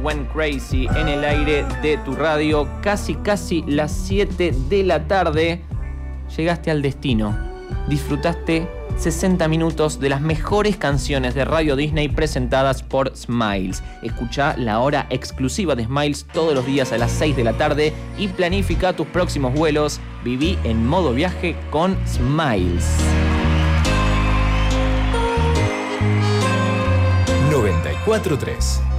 Went Crazy en el aire de tu radio. Casi las 7 de la tarde. Llegaste al destino. Disfrutaste 60 minutos de las mejores canciones de Radio Disney presentadas por Smiles. Escuchá la hora exclusiva de Smiles todos los días a las 6 de la tarde y planifica tus próximos vuelos. Viví en modo viaje con Smiles. 94.3